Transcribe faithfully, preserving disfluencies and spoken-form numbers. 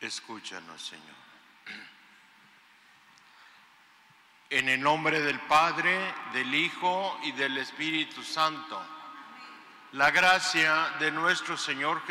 Escúchanos, Señor. En el nombre del Padre, del Hijo y del Espíritu Santo, la gracia de nuestro Señor